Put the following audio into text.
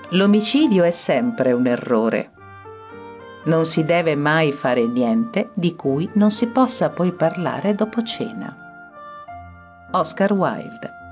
L'omicidio è sempre un errore. Non si deve mai fare niente di cui non si possa poi parlare dopo cena. Oscar Wilde.